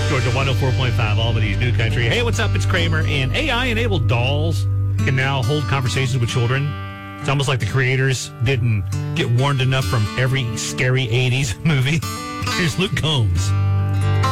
Georgia 104.5, Albany's New Country. Hey, what's up? It's Kramer. And AI-enabled dolls can now hold conversations with children. It's almost like the creators didn't get warned enough from every scary 80s movie. Here's Luke Combs.